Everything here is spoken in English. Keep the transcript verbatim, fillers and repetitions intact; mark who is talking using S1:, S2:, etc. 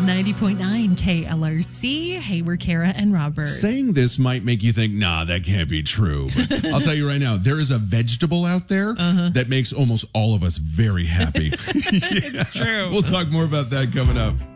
S1: ninety point nine K L R C. Hey, we're Kara and Robert.
S2: Saying this might make you think, nah, that can't be true. But I'll tell you right now, there is a vegetable out there uh-huh. that makes almost all of us very happy.
S1: It's true.
S2: We'll talk more about that coming up.